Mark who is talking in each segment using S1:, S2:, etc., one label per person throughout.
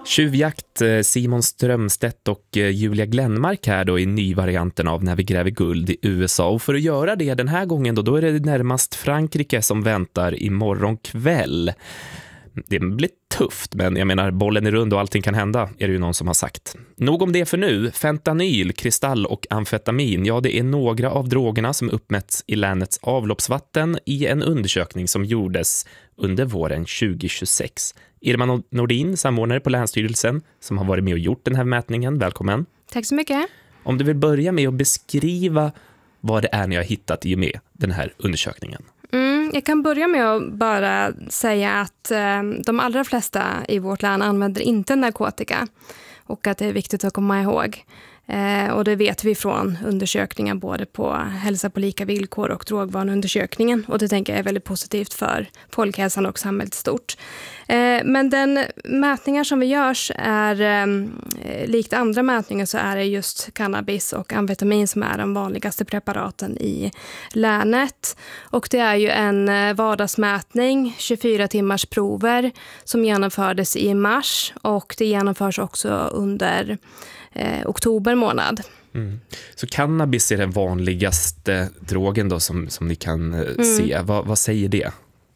S1: Tjuvjakt, Simon Strömstedt och Julia Glenmark här då i nyvarianten av När vi gräver guld i USA. Och för att göra det den här gången då är det närmast Frankrike som väntar imorgon kväll. Det blir tufft, men jag menar, bollen är rund och allting kan hända, är det ju någon som har sagt. Nog om det för nu. Fentanyl, kristall och amfetamin, ja, det är några av drogerna som uppmätts i länets avloppsvatten i en undersökning som gjordes under våren 2026. Irma Nordin, samordnare på Länsstyrelsen, som har varit med och gjort den här mätningen. Välkommen.
S2: Tack så mycket. Om
S1: du vill börja med att beskriva vad det är ni har hittat i och med den här undersökningen.
S2: Jag kan börja med att bara säga att de allra flesta i vårt land använder inte narkotika och att det är viktigt att komma ihåg. Och det vet vi från undersökningar både på hälsa på lika villkor och drogvaneundersökningen. Och det tänker jag är väldigt positivt för folkhälsan och samhället stort. Men den mätningar som vi görs är likt andra mätningar så är det just cannabis och amfetamin som är de vanligaste preparaten i länet. Och det är ju en vardagsmätning, 24 timmars prover som genomfördes i mars och det genomförs också under oktober månad.
S1: Så cannabis är den vanligaste drogen då som ni kan se. Vad säger det?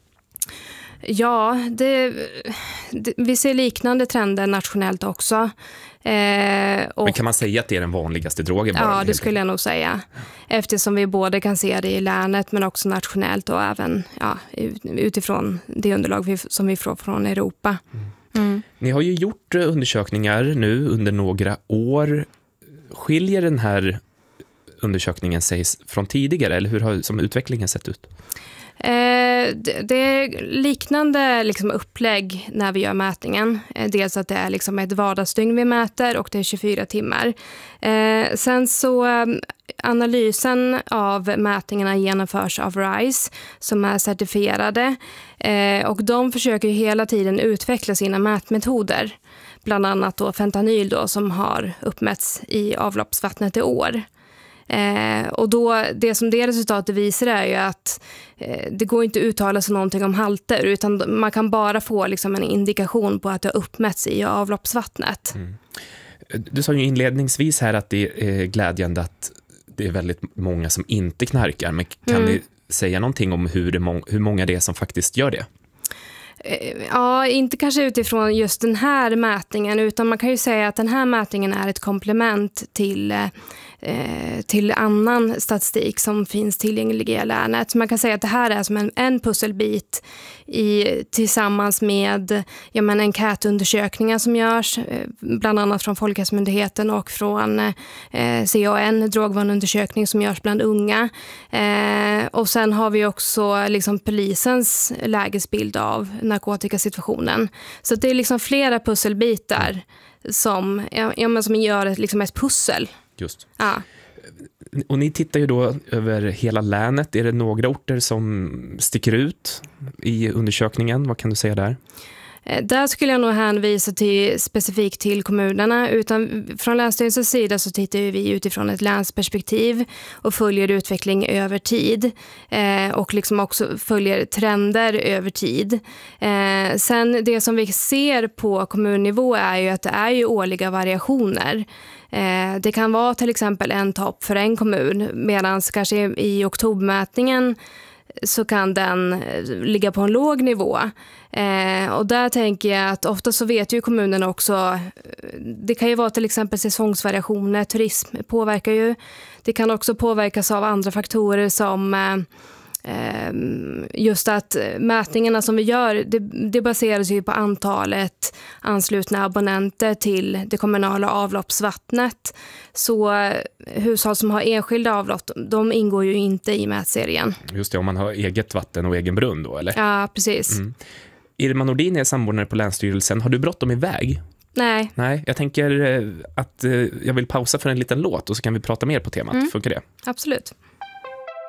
S2: Ja, vi ser liknande trender nationellt också.
S1: Men kan man säga att det är den vanligaste drogen?
S2: Ja, det skulle jag nog säga. Eftersom vi både kan se det i länet men också nationellt och även utifrån det underlag som vi får från Europa.
S1: Ni har ju gjort undersökningar nu under några år. Skiljer den här undersökningen sig från tidigare eller hur har som utvecklingen sett ut?
S2: Det är liknande liksom upplägg när vi gör mätningen. Dels att det är liksom ett vardagsdygn vi mäter och det är 24 timmar. Sen så analysen av mätningarna genomförs av RISE som är certifierade. Och de försöker hela tiden utveckla sina mätmetoder. Bland annat då fentanyl då, som har uppmätts i avloppsvattnet i år. Och då, det som det resultatet visar är ju att det går inte att uttala sig någonting om halter utan man kan bara få liksom en indikation på att det har uppmätts i avloppsvattnet.
S1: Du sa ju inledningsvis här att det är glädjande att det är väldigt många som inte knarkar, men kan ni säga någonting om hur många det är som faktiskt gör det?
S2: Ja, inte kanske utifrån just den här mätningen utan man kan ju säga att den här mätningen är ett komplement till annan statistik som finns tillgänglig i länet. Man kan säga att det här är som en pusselbit tillsammans med enkätundersökningar som görs bland annat från Folkhälsomyndigheten och från CAN, drogvaneundersökning som görs bland unga. Och sen har vi också liksom polisens lägesbild av narkotikasituationen. Så det är liksom flera pusselbitar som gör liksom ett pussel.
S1: Just.
S2: Ja.
S1: Och ni tittar ju då över hela länet. Är det några orter som sticker ut i undersökningen? Vad kan du säga där?
S2: Där skulle jag nog hänvisa specifikt till kommunerna. Utan från Länsstyrelsens sida så tittar vi utifrån ett länsperspektiv och följer utveckling över tid. Och liksom också följer trender över tid. Sen det som vi ser på kommunnivå är ju att det är ju årliga variationer. Det kan vara till exempel en topp för en kommun medan kanske i oktobermätningen så kan den ligga på en låg nivå. Och där tänker jag att ofta så vet ju kommunen också, det kan ju vara till exempel säsongsvariationer, turism påverkar ju. Det kan också påverkas av andra faktorer som just att mätningarna som vi gör, det baseras ju på antalet anslutna abonnenter till det kommunala avloppsvattnet. Så hushåll som har enskilda avlopp, de ingår ju inte i mätserien.
S1: Just det, om man har eget vatten och egen brunn då, eller?
S2: Ja, precis.
S1: Irma Nordin är samordnare på Länsstyrelsen. Har du bråttom iväg? Nej, jag tänker att jag vill pausa för en liten låt och så kan vi prata mer på temat. Funkar det?
S2: Absolut.